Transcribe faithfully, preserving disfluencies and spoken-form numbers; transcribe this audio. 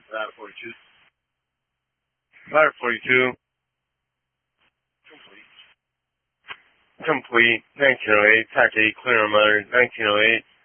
Ladder forty-two. Ladder forty-two. Complete. Complete. nineteen oh eight. Tac eight. Clear on motors. nineteen oh eight.